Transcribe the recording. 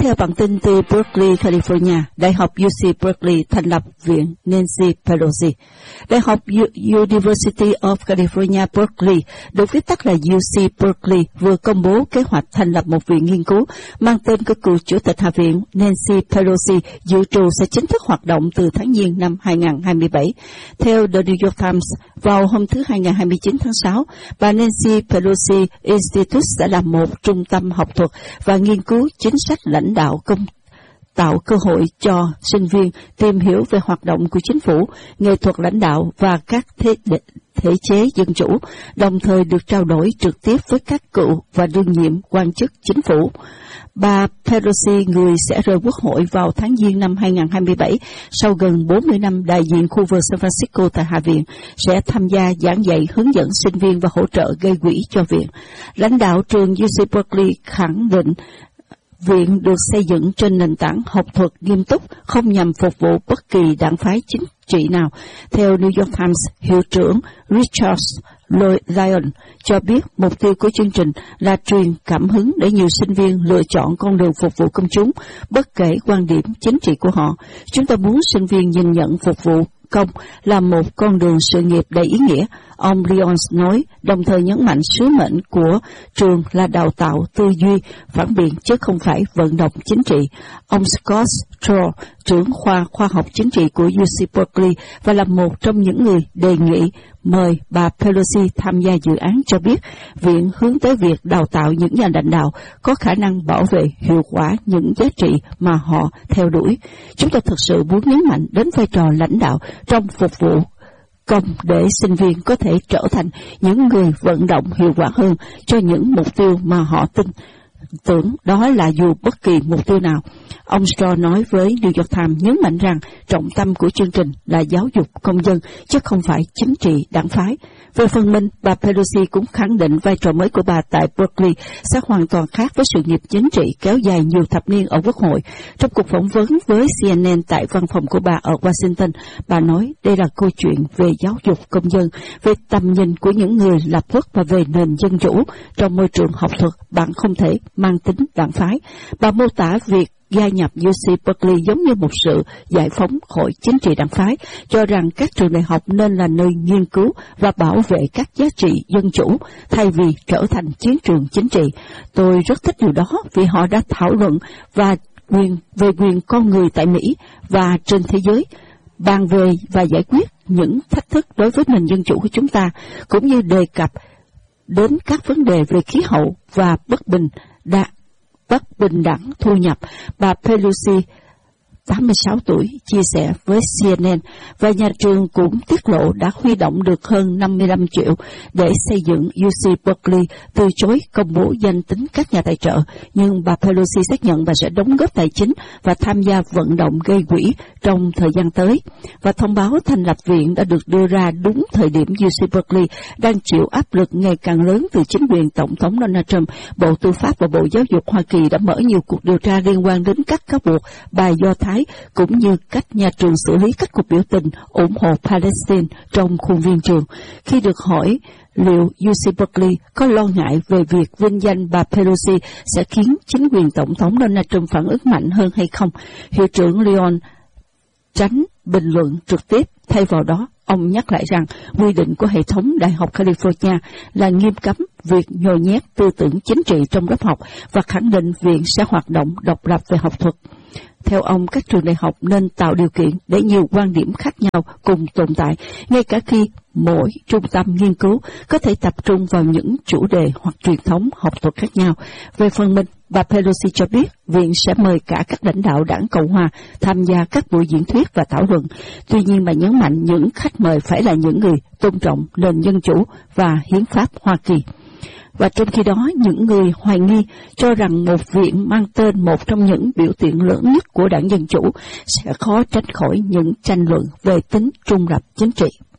Theo bản tin từ Berkeley, California, Đại học UC Berkeley thành lập Viện Nancy Pelosi. Đại học University of California, Berkeley, được viết tắt là UC Berkeley, vừa công bố kế hoạch thành lập một viện nghiên cứu mang tên của cựu Chủ tịch Hạ viện Nancy Pelosi, dự trù sẽ chính thức hoạt động từ tháng Giêng năm 2027. Theo The New York Times, vào hôm thứ Hai ngày 29 tháng 6, bà Nancy Pelosi Institute sẽ là một trung tâm học thuật và nghiên cứu chính sách lãnh đạo tạo cơ hội cho sinh viên tìm hiểu về hoạt động của chính phủ, nghệ thuật lãnh đạo và các thể chế dân chủ, đồng thời được trao đổi trực tiếp với các cựu và đương nhiệm quan chức chính phủ. Bà Pelosi, người sẽ rời Quốc hội vào tháng Giêng năm 2027, sau gần 40 năm đại diện khu vực San Francisco tại Hạ viện, sẽ tham gia giảng dạy, hướng dẫn sinh viên và hỗ trợ gây quỹ cho viện. Lãnh đạo trường UC Berkeley khẳng định viện được xây dựng trên nền tảng học thuật nghiêm túc, không nhằm phục vụ bất kỳ đảng phái chính trị nào. Theo New York Times, hiệu trưởng Richard Lyon cho biết mục tiêu của chương trình là truyền cảm hứng để nhiều sinh viên lựa chọn con đường phục vụ công chúng, bất kể quan điểm chính trị của họ. Chúng ta muốn sinh viên nhìn nhận phục vụ công là một con đường sự nghiệp đầy ý nghĩa, ông Lyons nói, đồng thời nhấn mạnh sứ mệnh của trường là đào tạo tư duy phản biện chứ không phải vận động chính trị. Ông Scott Troll, trưởng khoa học chính trị của UC Berkeley và là một trong những người đề nghị mời bà Pelosi tham gia dự án, cho biết viện hướng tới việc đào tạo những nhà lãnh đạo có khả năng bảo vệ hiệu quả những giá trị mà họ theo đuổi. Chúng tôi thực sự muốn nhấn mạnh đến vai trò lãnh đạo trong phục vụ công để sinh viên có thể trở thành những người vận động hiệu quả hơn cho những mục tiêu mà họ tin tưởng đó là dù bất kỳ mục tiêu nào. Ông Straw nói với New York Times, nhấn mạnh rằng trọng tâm của chương trình là giáo dục công dân chứ không phải chính trị đảng phái. Về phần mình, bà Pelosi cũng khẳng định vai trò mới của bà tại Berkeley sẽ hoàn toàn khác với sự nghiệp chính trị kéo dài nhiều thập niên ở Quốc hội. Trong cuộc phỏng vấn với CNN tại văn phòng của bà ở Washington, bà nói đây là câu chuyện về giáo dục công dân, về tầm nhìn của những người lập quốc và về nền dân chủ. Trong môi trường học thuật, bạn không thể mang tính đảng phái. Bà mô tả việc gia nhập UC Berkeley giống như một sự giải phóng khỏi chính trị đảng phái, cho rằng các trường đại học nên là nơi nghiên cứu và bảo vệ các giá trị dân chủ thay vì trở thành chiến trường chính trị. Tôi rất thích điều đó vì họ đã thảo luận về quyền con người tại Mỹ và trên thế giới, bàn về và giải quyết những thách thức đối với nền dân chủ của chúng ta, cũng như đề cập đến các vấn đề về khí hậu và bất bình đẳng thu nhập. Bà Pelosi, 86 tuổi, chia sẻ với CNN, và nhà trường cũng tiết lộ đã huy động được hơn 55 triệu để xây dựng UC Berkeley, từ chối công bố danh tính các nhà tài trợ, nhưng bà Pelosi xác nhận bà sẽ đóng góp tài chính và tham gia vận động gây quỹ trong thời gian tới. Và thông báo thành lập viện đã được đưa ra đúng thời điểm UC Berkeley đang chịu áp lực ngày càng lớn từ chính quyền Tổng thống Donald Trump. Bộ Tư pháp và Bộ Giáo dục Hoa Kỳ đã mở nhiều cuộc điều tra liên quan đến các cáo buộc bài Do Thái, cũng như cách nhà trường xử lý các cuộc biểu tình ủng hộ Palestine trong khuôn viên trường. Khi được hỏi liệu UC Berkeley có lo ngại về việc vinh danh bà Pelosi sẽ khiến chính quyền Tổng thống Donald Trump phản ứng mạnh hơn hay không, hiệu trưởng Lyon tránh bình luận trực tiếp. Thay vào đó, ông nhắc lại rằng quy định của hệ thống Đại học California là nghiêm cấm việc nhồi nhét tư tưởng chính trị trong lớp học và khẳng định viện sẽ hoạt động độc lập về học thuật. Theo ông, các trường đại học nên tạo điều kiện để nhiều quan điểm khác nhau cùng tồn tại, ngay cả khi mỗi trung tâm nghiên cứu có thể tập trung vào những chủ đề hoặc truyền thống học thuật khác nhau. Về phần mình, bà Pelosi cho biết viện sẽ mời cả các lãnh đạo đảng Cộng hòa tham gia các buổi diễn thuyết và thảo luận. Tuy nhiên, bà nhấn mạnh những khách mời phải là những người tôn trọng nền dân chủ và hiến pháp Hoa Kỳ. Và trong khi đó, những người hoài nghi cho rằng một viện mang tên một trong những biểu tượng lớn nhất của đảng Dân Chủ sẽ khó tránh khỏi những tranh luận về tính trung lập chính trị.